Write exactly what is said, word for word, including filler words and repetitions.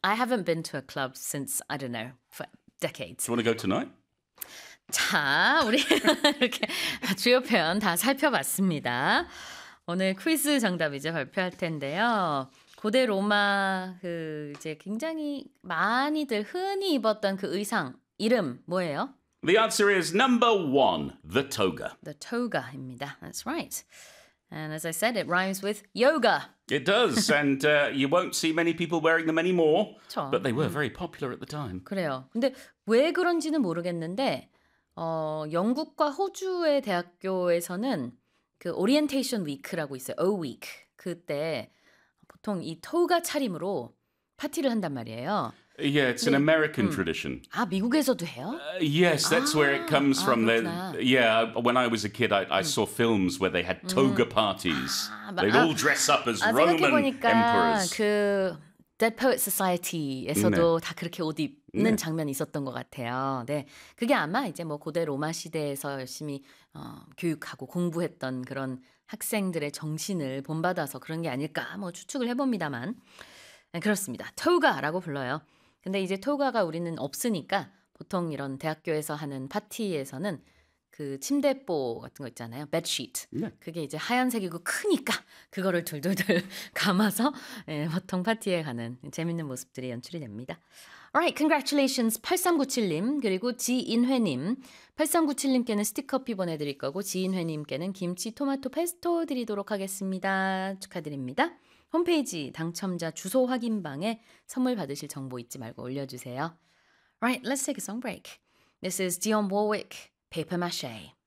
I haven't been to a club since, I don't know, for decades. Do you want to go tonight? 자, 우리 이렇게 주요 표현 다 살펴봤습니다. 오늘 퀴즈 정답 이제 발표할 텐데요. 고대 로마 그 이제 굉장히 많이들 흔히 입었던 그 의상 이름 뭐예요? The answer is number one, the toga. The toga입니다. That's right. And as I said, it rhymes with yoga. It does, and uh, you won't see many people wearing them anymore, 그쵸. but they were very popular at the time. 그래요. 근데 왜 그런지는 모르겠는데 어, 영국과 호주의 대학교에서는 그 오리엔테이션 위크라고 있어요. O week. 그때 보통 이 토가 차림으로 파티를 한단 말이에요. Yeah, it's an American tradition. 아, 미국에서도 해요? Uh, yes, that's where it comes 아, from. The- 그렇구나. yeah, when I was a kid, I, I saw films where they had toga parties. 아, They'd 아, all dress up as 아, Roman 생각해보니까 emperors. 그 Dead Poet Society에서도 다 그렇게 옷 입는 장면이 있었던 것 같아요. 네, 그게 아마 이제 뭐 고대 로마 시대에서 열심히 어, 교육하고 공부했던 그런 학생들의 정신을 본받아서 그런 게 아닐까 뭐 추측을 해봅니다만 네, 그렇습니다. 토가라고 불러요. 근데 이제 토가가 우리는 없으니까 보통 이런 대학교에서 하는 파티에서는 그 침대보 같은 거 있잖아요. bedsheet. 네. 그게 이제 하얀색이고 크니까 그거를 둘둘둘 감아서 예, 보통 파티에 가는 재밌는 모습들이 연출이 됩니다. Alright, congratulations 팔삼구칠님 그리고 지인회님. 팔삼구칠님께는 스티커피 보내드릴 거고 지인회님께는 김치 토마토 페스토 드리도록 하겠습니다. 축하드립니다. 홈페이지 당첨자 주소 확인방에 선물 받으실 정보 잊지 말고 올려주세요. Alright, let's take a song break. This is Dionne Warwick, Paper Mache.